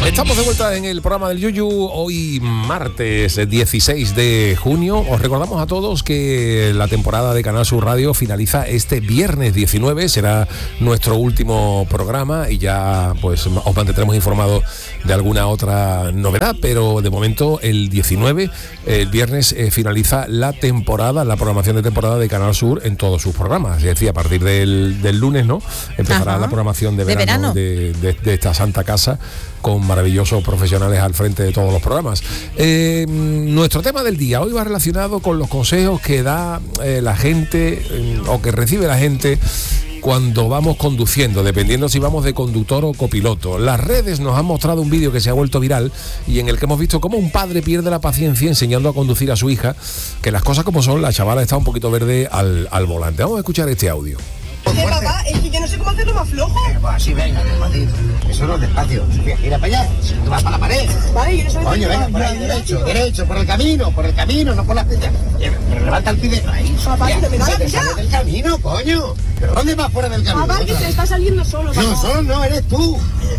Estamos de vuelta en el programa del Yuyu, hoy martes 16 de junio. Os recordamos a todos que la temporada de Canal Sur Radio finaliza este viernes 19, será nuestro último programa y ya pues os mantendremos informados de alguna otra novedad, pero de momento el 19, el viernes, finaliza la temporada, la programación de temporada de Canal Sur en todos sus programas. Es decir, a partir del lunes, ¿no? Empezará la programación de verano de esta santa casa, con maravillosos profesionales al frente de todos los programas. Nuestro tema del día hoy va relacionado con los consejos que da la gente o que recibe la gente cuando vamos conduciendo, dependiendo si vamos de conductor o copiloto. Las redes nos han mostrado un vídeo que se ha vuelto viral y en el que hemos visto cómo un padre pierde la paciencia enseñando a conducir a su hija, que las cosas como son, la chavala está un poquito verde al volante. Vamos a escuchar este audio. Papá, es que yo no sé cómo hacerlo más flojo. Pues así, venga, despacito. Eso no es despacio. Sofía, gira para allá. Tú vas para la pared. Vale, yo no sé. Coño, venga, por ahí, derecho, por el camino, no por la playa. Pero levanta el pie ahí. Papá, que me da la pilla. Sale del camino, coño. ¿Pero dónde vas fuera del camino? Papá, que se está saliendo solo, papá. No, solo no, eres tú.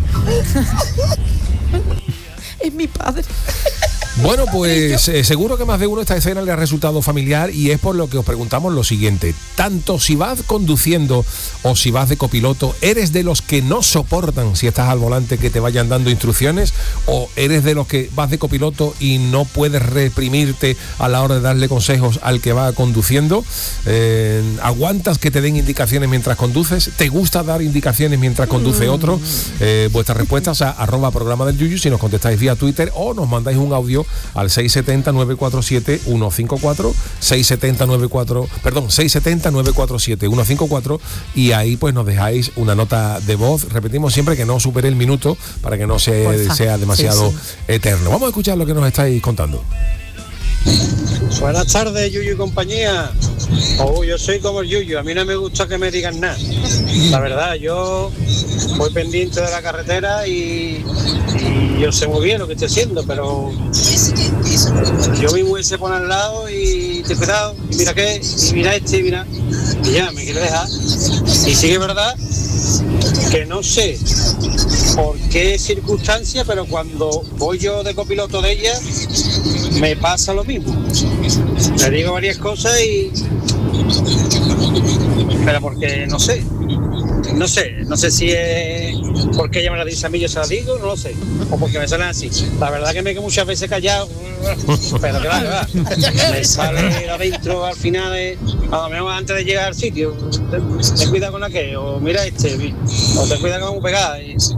Es mi padre. Bueno, pues seguro que más de uno esta escena le ha resultado familiar y es por lo que os preguntamos lo siguiente. Tanto si vas conduciendo o si vas de copiloto, ¿eres de los que no soportan si estás al volante que te vayan dando instrucciones? ¿O eres de los que vas de copiloto y no puedes reprimirte a la hora de darle consejos al que va conduciendo? ¿Aguantas que te den indicaciones mientras conduces? ¿Te gusta dar indicaciones mientras conduce otro? Vuestras respuestas a @programa del Yuyu si nos contestáis vía Twitter o nos mandáis un audio al 670-947-154, 670-947-154 y ahí pues nos dejáis una nota de voz. Repetimos siempre que no supere el minuto para que no sea demasiado eterno. Vamos a escuchar lo que nos estáis contando. Buenas tardes, Yuyu y compañía. Yo soy como el Yuyu, a mí no me gusta que me digan nada. La verdad, yo voy pendiente de la carretera y yo sé muy bien lo que estoy haciendo, pero yo mismo se pone al lado y te cuidado, y mira qué, y mira y ya, me quiero dejar. Y sí que es verdad que no sé por qué circunstancia, pero cuando voy yo de copiloto de ella, me pasa lo mismo. Le digo varias cosas pero porque no sé si es porque ella me la dice a mí, yo se la digo, no lo sé, o porque me salen así. La verdad que me quedo muchas veces callado, pero que va. Me sale adentro al final, antes de llegar al sitio, ten cuidado con aquel, o mira o te cuida con pegada.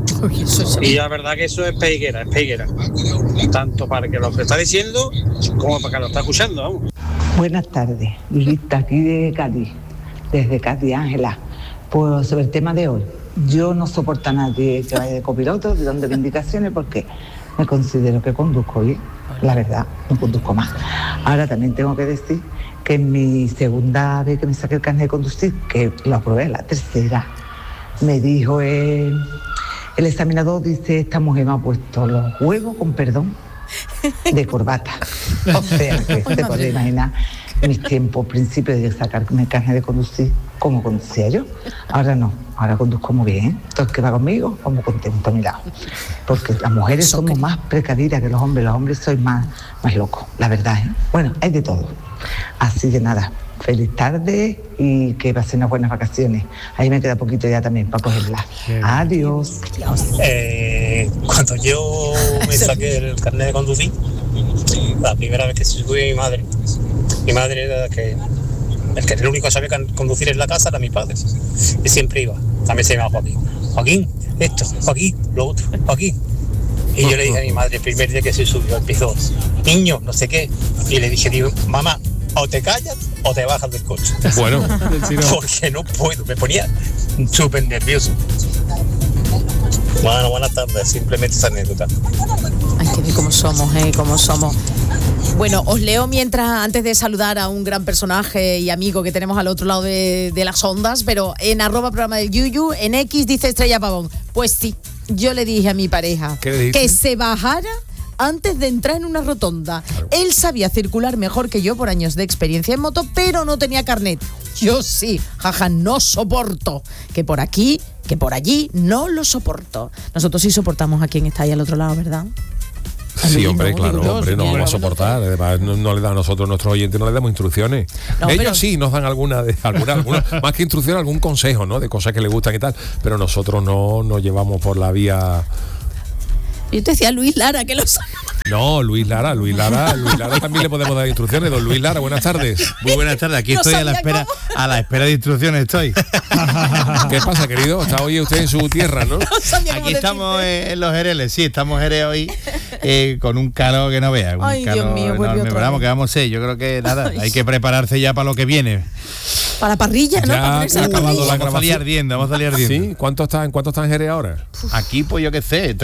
Y la verdad que eso es peiguera, tanto para que lo que está diciendo como para que lo está escuchando, vamos. Buenas tardes, Lulita, aquí de Cádiz, desde Cádiz, Ángela. Pues sobre el tema de hoy, yo no soporto a nadie que vaya de copiloto, de donde indicaciones, porque me considero que conduzco bien, la verdad, no conduzco más. Ahora también tengo que decir que en mi segunda vez que me saqué el carnet de conducir, que lo aprobé, la tercera, me dijo el examinador, dice, esta mujer me ha puesto los huevos, con perdón, de corbata. O sea, que se puede imaginar mis tiempos, principios de sacarme el carnet de conducir, como conducía yo. Ahora no, ahora conduzco muy bien. Todo el que va conmigo, como contento a mi lado. Porque las mujeres somos más precavidas que los hombres sois más locos, la verdad, ¿eh? Bueno, hay de todo. Así que nada, feliz tarde y que pasen unas buenas vacaciones. Ahí me queda poquito ya también para cogerla. Adiós. Cuando yo me saqué el carnet de conducir, la primera vez que se subió mi madre era el único que sabía conducir en la casa era mi padre, y siempre iba, también se llamaba Joaquín, esto, Joaquín, lo otro, Joaquín. Y yo le dije a mi madre el primer día que se subió al piso, niño, no sé qué, y le dije, mamá, o te callas o te bajas del coche. Bueno, porque no puedo, me ponía súper nervioso. Bueno, buenas tardes, simplemente esa anécdota. Ay, que ve cómo somos. Bueno, os leo antes de saludar a un gran personaje y amigo que tenemos al otro lado de las ondas, pero en @programa del Yuyu, en X dice Estrella Pavón. Pues sí, yo le dije a mi pareja que se bajara antes de entrar en una rotonda. Él sabía circular mejor que yo por años de experiencia en moto, pero no tenía carnet. Yo sí, jaja, no soporto. Que por aquí, que por allí, no lo soporto. Nosotros sí soportamos a quien está ahí al otro lado, ¿verdad? Sí, hombre, no, claro, digo, hombre, no vamos a soportar. Además, no le da a nosotros, nuestros oyentes, no le damos instrucciones. No, Ellos pero- sí nos dan alguna, más que instrucciones, algún consejo, ¿no? De cosas que les gustan y tal. Pero nosotros no nos llevamos por la vía. Yo te decía Luis Lara, que lo sabe. No, Luis Lara también le podemos dar instrucciones. Don Luis Lara, buenas tardes. Muy buenas tardes, aquí No estoy a la sabía espera, a la espera de instrucciones estoy. ¿Qué pasa, querido? Está hoy usted en su tierra, ¿no? No sabía cómo Aquí estamos decirte. en Los Jereles, sí, estamos en Jerez hoy con un calor que no veas. Un Ay, Dios calor mío, vuelve enorme, otra pero vamos, vez. que vamos a ser, yo creo que nada, Ay. hay que prepararse ya para lo que viene. Para la parrilla, ¿no? Ya Para ponerse ha la acabado parrilla. la Vamos a salir ardiendo, vamos a salir ardiendo. Sí, ¿en cuánto está en Jerez ahora? Aquí, pues yo qué sé,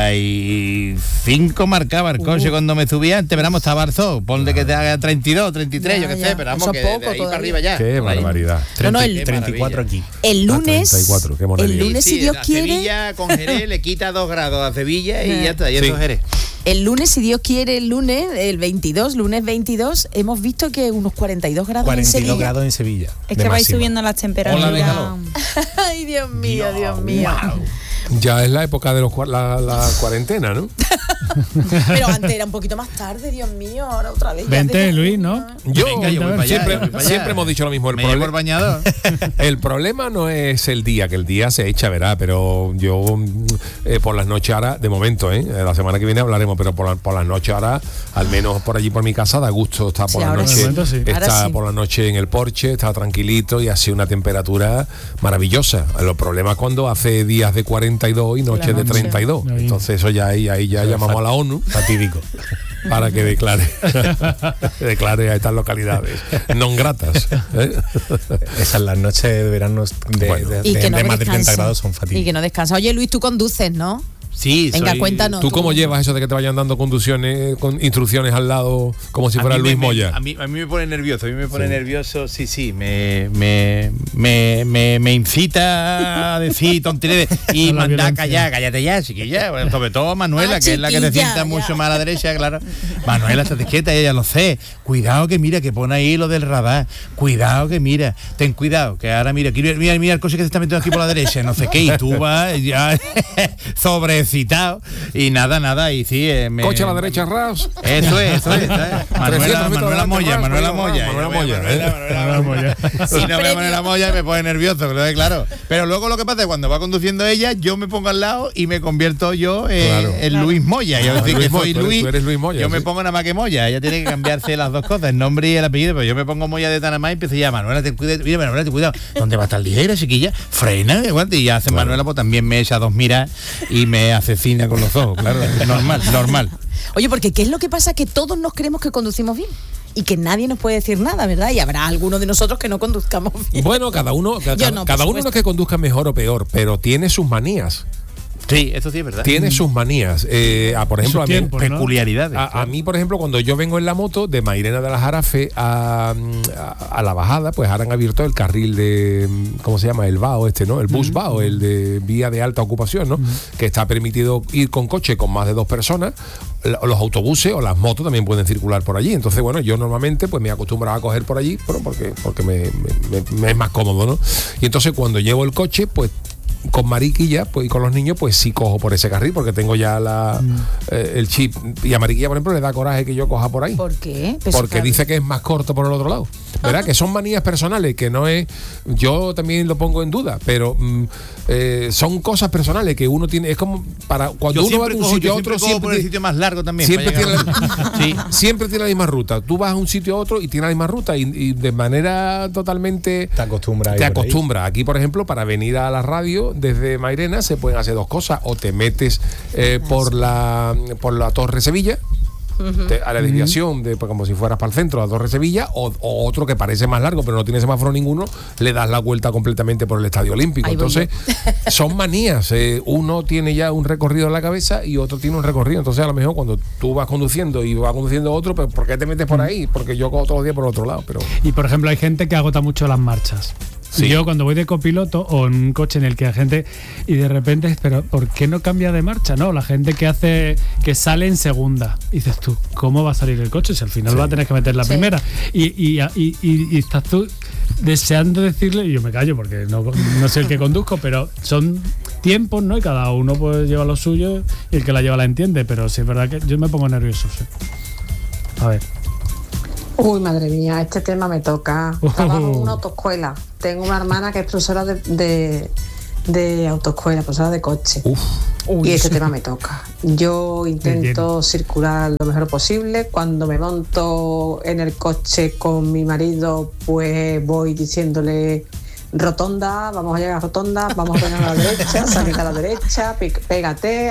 35 marcaba el coche cuando me subía antes, pero vamos, estaba Arzó, ponle que te haga 32, 33, Ya, yo qué ya. sé, pero vamos, Eso que es de poco ahí para todavía. arriba ya. Qué por ahí. barbaridad. No, el 34 aquí. El lunes, 34, qué monería. el lunes, si Dios a quiere, Sevilla con Jerez le quita 2 grados a Sevilla y ya está, y Sí. eso es Jerez. el lunes, si Dios quiere, el lunes 22, hemos visto que unos 42 grados en 42 Sevilla. grados en Sevilla. Es de que vais máxima. subiendo las temperaturas. Ola de calor. Ay, Dios mío, Dios mío. Ya es la época de la cuarentena, ¿no? Pero antes era un poquito más tarde, Dios mío, ahora otra vez. ya Vente, de- Luis, ¿no? Yo, Venga, yo voy para allá, siempre, yo voy para allá. siempre hemos dicho lo mismo. Me llevo el bañador. El problema no es el día, que el día se echa, verá, pero yo por las noches ahora, de momento, la semana que viene hablaremos, pero por las noches ahora, al menos por allí por mi casa, da gusto estar por Sí, la ahora noche, sí. De momento sí. Ahora está sí. por la noche en el porche, está tranquilito y hace una temperatura maravillosa. Los problemas cuando hace días de 42 y noches de 32. Ahí. Entonces eso ya ahí ya llamamos a la ONU Fatídico. para que declare a estas localidades non gratas. Esas las noches de verano Bueno. Y que no de más de 30 descansa. grados son Y que fatídicas. no descansa. Oye, Luis, tú conduces, ¿no? Sí, Venga, cuéntanos. ¿Tú cómo llevas eso de que te vayan dando conducciones con instrucciones al lado como si fuera A mí Luis me- Moya? A mí me pone nervioso, sí, me incita a decir tonterías y A la mandar violencia. cállate ya, chiquilla. Bueno, sobre todo a Manuela, Ah, que es la que te chiquilla, sienta ya. mucho más a la derecha, claro. Manuela, estate quieta, ella lo sé. Cuidado que mira, que pone ahí lo del radar. Cuidado que mira, ten cuidado, que ahora mira el coche que se está metiendo aquí por la derecha, no sé qué, y tú vas ya sobrecitado. Y nada, y sí. Coche a la derecha, ras. Eso es. 300 Manuela metros delante, Moya, ras, Manuela ras, Moya. Manuela Moya, Si no me pone la Moya me pone nervioso, claro. Pero luego lo que pasa es que cuando va conduciendo ella, yo me pongo al lado y me convierto yo Claro. en Luis Moya. Yo decir Luis que Moya, soy tú eres- Luis, tú eres Luis Moya, yo me sí. pongo nada más que Moya. Ella tiene que cambiarse las dos cosas, el nombre y el apellido, pero yo me pongo Moya de Tanamá y empiezo ya, Manuela, ten cuidado, mira, Manuela, ten cuidado. ¿Dónde va a estar ligera, chiquilla? Frena, y aguanta. Y ya hace Manuela, pues también me echa dos miras y me asesina con los ojos, claro, normal. Oye, porque ¿qué es lo que pasa? Que todos nos creemos que conducimos bien y que nadie nos puede decir nada, ¿verdad? Y habrá alguno de nosotros que no conduzcamos bien. Bueno, cada uno Yo no, por cada uno no supuesto. es que conduzca mejor o peor, pero tiene sus manías. Sí, eso sí es verdad. Tiene sus manías. Por ejemplo, Sus tiempos, ¿no? peculiaridades. a mí, por ejemplo, cuando yo vengo en la moto de Mairena de la Jarafe a la bajada, pues ahora han abierto el carril de, ¿cómo se llama? El BAO ¿no? El bus BAO, el de vía de alta ocupación, ¿no? Que está permitido ir con coche con más de 2 personas. Los autobuses o las motos también pueden circular por allí. Entonces, bueno, yo normalmente pues me he acostumbrado a coger por allí, bueno, porque me es más cómodo, ¿no? Y entonces cuando llevo el coche, pues con Mariquilla pues, y con los niños, pues sí cojo por ese carril porque tengo ya el chip. Y a Mariquilla, por ejemplo, le da coraje que yo coja por ahí. ¿Por qué? Pues Porque claro. dice que es más corto por el otro lado. ¿Verdad? Que son manías personales, que no es. Yo también lo pongo en duda, pero son cosas personales que uno tiene. Es como para cuando uno va de un sitio a otro, por el siempre. sitio más largo también. Siempre para tiene, llegar. sí, siempre tiene la misma ruta. Tú vas a un sitio a otro y tiene la misma ruta y de manera totalmente Te acostumbras. te acostumbras. Aquí, por ejemplo, para venir a la radio desde Mairena se pueden hacer dos cosas. O te metes por la Torre Sevilla, a la desviación de pues, como si fueras para el centro, a la Torre Sevilla, o otro que parece más largo, pero no tiene semáforo ninguno, le das la vuelta completamente por el Estadio Olímpico. Ahí voy Entonces, son manías. Uno tiene ya un recorrido en la cabeza y otro tiene un recorrido. Entonces, a lo mejor cuando tú vas conduciendo y vas conduciendo otro, pues ¿por qué te metes por ahí? Porque yo cojo todos los días por otro lado. Pero Y por ejemplo, hay gente que agota mucho las marchas. Sí. Yo cuando voy de copiloto o en un coche en el que hay gente y de repente, pero ¿por qué no cambia de marcha? No, la gente que sale en segunda. Y dices tú, ¿cómo va a salir el coche? Si al final va a tener que meter la primera. Y estás tú deseando decirle, y yo me callo porque no soy el que conduzco, pero son tiempos, ¿no? Y cada uno pues lleva lo suyo y el que la lleva la entiende, pero sí es verdad que yo me pongo nervioso, sí. A ver. Uy, madre mía, este tema me toca. Trabajo en una autoescuela. Tengo una hermana que es profesora de autoescuela, profesora de coche. Y este tema me toca. Yo intento circular lo mejor posible. Cuando me monto en el coche con mi marido, pues voy diciéndole: rotonda, vamos a llegar a rotonda, vamos a pegar a la derecha, salir a la derecha, pégate,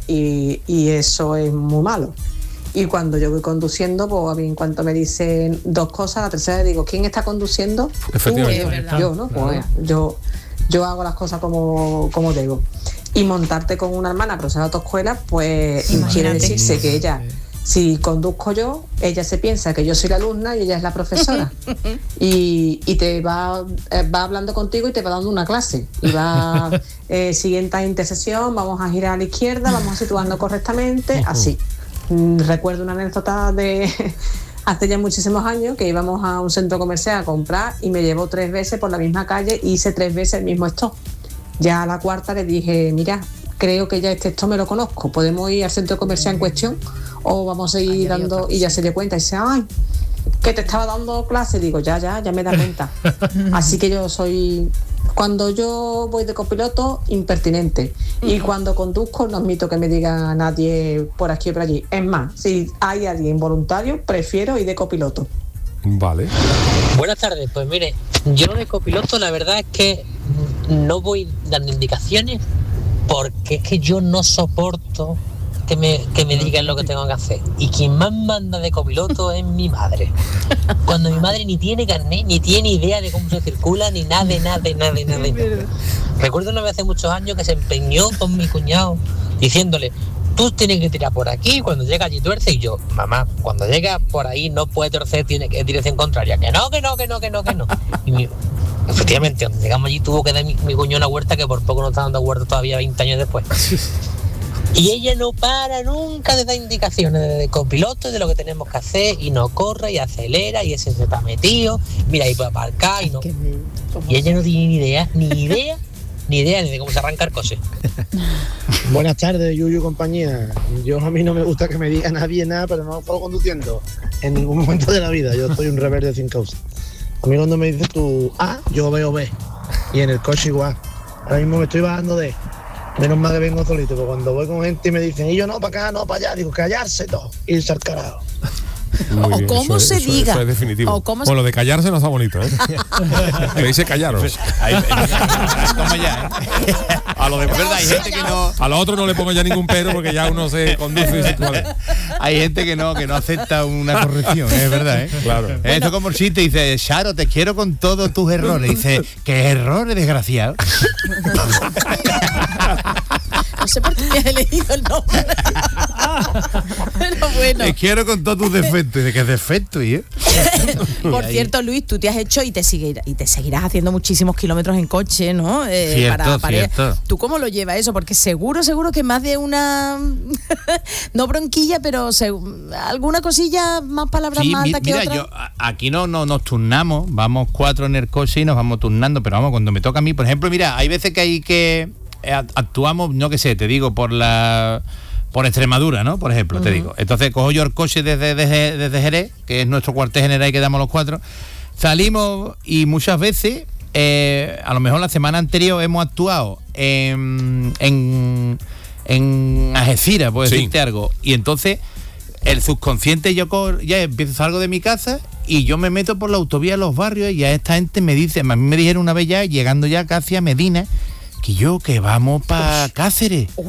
y eso es muy malo. Y cuando yo voy conduciendo, pues a mí en cuanto me dicen dos cosas, la tercera digo: ¿quién está conduciendo? Efectivamente. Yo, ¿no? Pues yo hago las cosas como debo. Y montarte con una hermana profesora de autoescuela, pues quiere decirse que ella, si conduzco yo, ella se piensa que yo soy la alumna y ella es la profesora. y te va hablando contigo y te va dando una clase. Y va, siguiente intersección, vamos a girar a la izquierda, vamos a situarnos correctamente, así. Recuerdo una anécdota de hace ya muchísimos años que íbamos a un centro comercial a comprar y me llevó 3 veces por la misma calle y hice 3 veces el mismo stop. Ya a la cuarta le dije: mira, creo que ya este stop me lo conozco, ¿podemos ir al centro comercial en cuestión o vamos a ir dando? Y ya se dio cuenta y dice: ay, que te estaba dando clase. Digo, ya me da cuenta. Así que yo soy, cuando yo voy de copiloto, impertinente, y cuando conduzco no admito que me diga nadie por aquí o por allí. Es más, si hay alguien voluntario, prefiero ir de copiloto. Vale. Buenas tardes, pues mire, yo de copiloto la verdad es que no voy dando indicaciones porque es que yo no soporto que me digan lo que tengo que hacer. Y quien más manda de copiloto es mi madre. Cuando mi madre ni tiene carnet, ni tiene idea de cómo se circula, ni nada. Recuerdo una vez hace muchos años que se empeñó con mi cuñado diciéndole: tú tienes que tirar por aquí, cuando llega allí tuerce. Y yo: mamá, cuando llega por ahí no puede torcer, tiene que ir dirección contraria. Que no. Y efectivamente, cuando llegamos allí tuvo que dar mi cuñado una huerta que por poco no está dando huerta todavía 20 años después. Y ella no para nunca de dar indicaciones de copiloto de lo que tenemos que hacer, y no corre y acelera y ese se está metido, mira, ahí puede aparcar y no. Y ella no tiene ni idea de cómo se arranca el coche. Buenas tardes, Yuyu compañía. A mí no me gusta que me diga nadie nada, pero no puedo conduciendo en ningún momento de la vida. Yo soy un rebelde sin causa. A mí cuando me dices tú A, yo veo B. Y en el coche igual. Ahora mismo me estoy bajando de. Menos mal que vengo solito, pero cuando voy con gente y me dicen: y yo no, para acá, no, para allá, digo: callarse todo, irse al carajo. O bien, cómo se diga. Eso es definitivo. O cómo bueno, lo de callarse no está bonito, ¿eh? Que dice callaros. Toma ya, ¿eh? A lo de verdad, hay gente que no. A lo otro no le pongo ya ningún pero porque ya uno se conduce y se cuadre. Hay gente que no acepta una corrección, es verdad, ¿eh? Claro. Esto como el chiste, dice: Charo, te quiero con todos tus errores. Dice: ¿qué errores, desgraciado? No sé por qué me has elegido el nombre. Pero bueno. Te quiero con todos tus defectos. ¿De qué defecto? Por cierto, Luis, tú te has hecho y te seguirás haciendo muchísimos kilómetros en coche, ¿no? Cierto. ¿Tú cómo lo llevas eso? Porque seguro que más de una no bronquilla, pero alguna cosilla, más palabras más altas que otra. Aquí no nos turnamos, vamos 4 en el coche y nos vamos turnando, pero vamos, cuando me toca a mí, por ejemplo, mira, hay veces que actuamos, no que sé, te digo, por Extremadura, ¿no? Por ejemplo, te digo. Entonces cojo yo el coche desde Jerez, que es nuestro cuartel general y quedamos los 4. Salimos y muchas veces, a lo mejor la semana anterior hemos actuado en Algeciras, por decirte algo. Y entonces el subconsciente ya salgo de mi casa y yo me meto por la autovía de los barrios y a esta gente me dice, a mí me dijeron una vez ya, llegando ya casi a Medina, que vamos para Cáceres.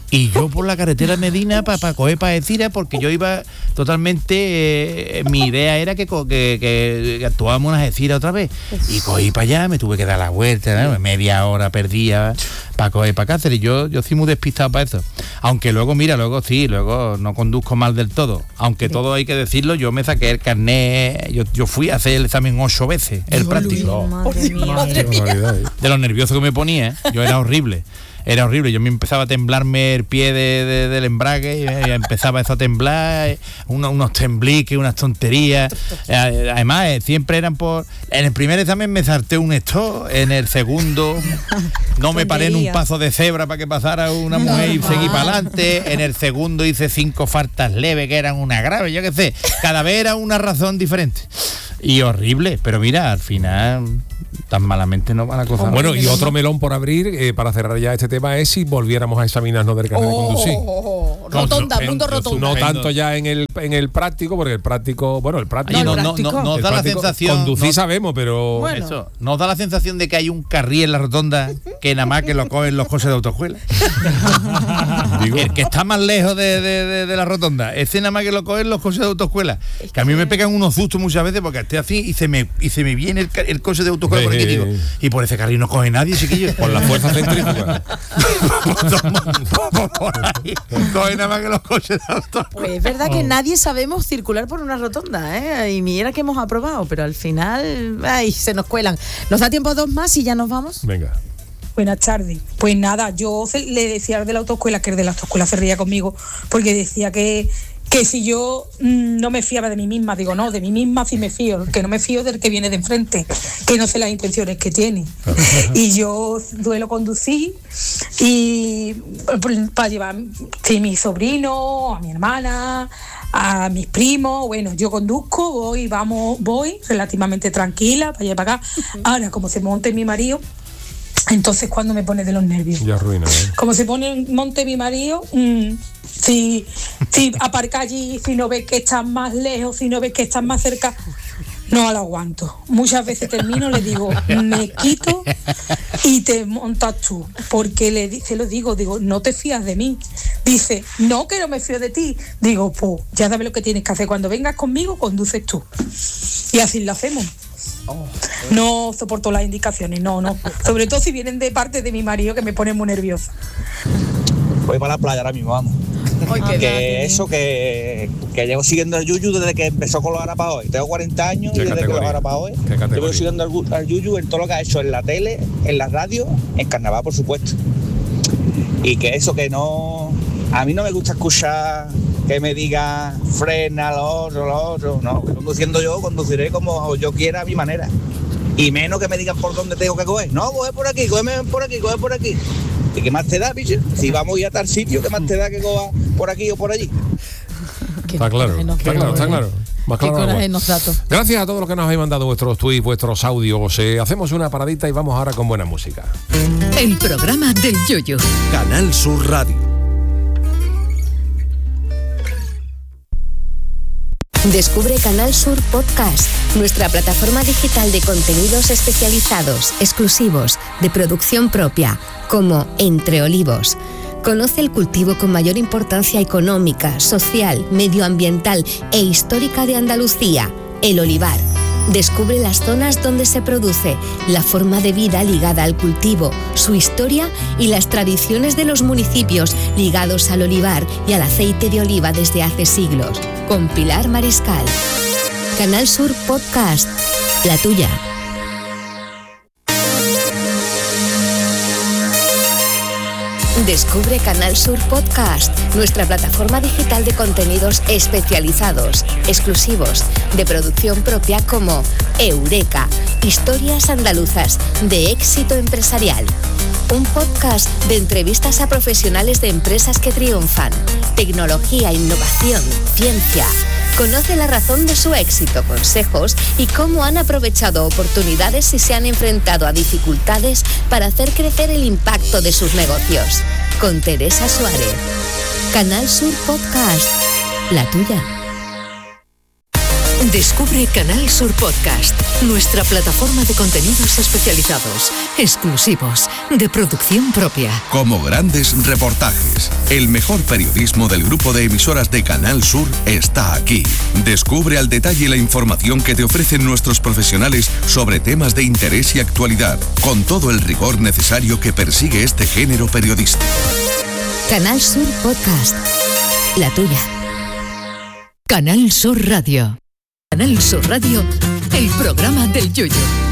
Y yo por la carretera Medina para coger para Algeciras, porque yo iba totalmente, mi idea era que actuábamos en Algeciras otra vez. Y cogí para allá, me tuve que dar la vuelta, ¿no? Media hora perdía para coger para Cáceres. Yo soy muy despistado para eso. Aunque luego no conduzco mal del todo. Aunque todo hay que decirlo, yo me saqué el carnet, yo fui a hacer el examen 8 veces, el práctico. Madre mía. De lo nervioso que me ponía, yo era horrible. Yo me empezaba a temblarme el pie del embrague, y empezaba eso a temblar, unos tembliques, unas tonterías. Además, siempre eran en el primer examen me salté un stop, en el segundo no me paré en un paso de cebra para que pasara una mujer y seguí para adelante. En el segundo hice 5 faltas leves que eran una grave, yo qué sé. Cada vez era una razón diferente. Y horrible, pero mira, al final tan malamente no va la cosa. Bueno, y otro melón por abrir, para cerrar ya este tema, es si volviéramos a examinarnos del carnet de conducir. Rotonda, mundo rotonda. No tanto ya en el práctico, porque el práctico nos da la sensación. Conducir sabemos, pero. Bueno. Eso, nos da la sensación de que hay un carril en la rotonda que nada más que lo cogen los coches de autoescuela. El que está más lejos de la rotonda, ese nada más que lo cogen los coches de autoescuela. Que a mí me pegan unos sustos muchas veces porque esté así y se me viene el coche de autoescuela por aquí, digo, y por ese carril no coge nadie, chiquillo. Por la fuerza centrífuga. Por ahí coge nada más que los coches de autoescuela. Pues es verdad que nadie sabemos circular por una rotonda, ¿eh? Y mira que hemos aprobado, pero al final, se nos cuelan. ¿Nos da tiempo a 2 más y ya nos vamos? Venga. Buenas tardes. Pues nada, yo le decía al de la autoescuela, que el de la autoescuela se reía conmigo, porque decía que si yo no me fiaba de mí misma, digo, no, de mí misma sí me fío, que no me fío del que viene de enfrente, que no sé las intenciones que tiene. Y yo suelo conducir y para llevar a mi sobrino, a mi hermana, a mis primos, bueno, yo conduzco, voy relativamente tranquila para allá y para acá. Ahora, como se monte mi marido, entonces cuando me pone de los nervios. Ya arruina, ¿eh? Como se pone en monte mi marido, si aparca allí, si no ves que estás más lejos, si no ves que estás más cerca, no lo aguanto. Muchas veces termino, le digo, me quito y te montas tú, porque se lo digo, no te fías de mí. Dice, no, que no me fío de ti. Digo, pues ya sabes lo que tienes que hacer, cuando vengas conmigo conduces tú. Y así lo hacemos. No soporto las indicaciones, no. Sobre todo si vienen de parte de mi marido, que me pone muy nerviosa. Voy para la playa ahora mismo, vamos. Que llevo siguiendo al Yuyu desde que empezó con los Arapahoe. Tengo 40 años y desde que los Arapahoe llevo siguiendo al Yuyu en todo lo que ha hecho en la tele, en la radio, en carnaval, por supuesto. Y que eso que no... A mí no me gusta escuchar que me diga frena, lo otro. No, conduciendo yo, conduciré como yo quiera, a mi manera. Y menos que me digan por dónde tengo que coger. No, coge por aquí, cógeme por aquí, coge por aquí. ¿Y qué más te da, bicho? Si vamos a ir a tal sitio, ¿qué más te da que coja por aquí o por allí? Está claro. Más claro. Gracias a todos los que nos habéis mandado vuestros tweets, vuestros audios. Hacemos una paradita y vamos ahora con buena música. El programa del Yoyo. Canal Sur Radio. Descubre Canal Sur Podcast, nuestra plataforma digital de contenidos especializados, exclusivos, de producción propia, como Entre Olivos. Conoce el cultivo con mayor importancia económica, social, medioambiental e histórica de Andalucía, el olivar. Descubre las zonas donde se produce, la forma de vida ligada al cultivo, su historia y las tradiciones de los municipios ligados al olivar y al aceite de oliva desde hace siglos. Con Pilar Mariscal. Canal Sur Podcast, la tuya. Descubre Canal Sur Podcast, nuestra plataforma digital de contenidos especializados, exclusivos, de producción propia como Eureka, historias andaluzas de éxito empresarial. Un podcast de entrevistas a profesionales de empresas que triunfan, tecnología, innovación, ciencia. Conoce la razón de su éxito, consejos y cómo han aprovechado oportunidades y se han enfrentado a dificultades para hacer crecer el impacto de sus negocios. Con Teresa Suárez. Canal Sur Podcast, la tuya. Descubre Canal Sur Podcast, nuestra plataforma de contenidos especializados, exclusivos, de producción propia. Como grandes reportajes, el mejor periodismo del grupo de emisoras de Canal Sur está aquí. Descubre al detalle la información que te ofrecen nuestros profesionales sobre temas de interés y actualidad, con todo el rigor necesario que persigue este género periodístico. Canal Sur Podcast, la tuya. Canal Sur Radio. Canal Sur Radio, el programa del Yuyu.